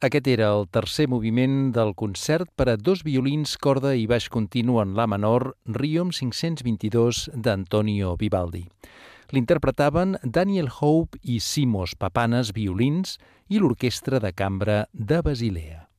Aquest era el tercer moviment del concert per a dos violins, corda i baix continu en la menor, Requiem 522 d'Antonio Vivaldi. L'interpretaven Daniel Hope i Simos Papanas, violins, i l'Orquestra de Cambra de Basilea.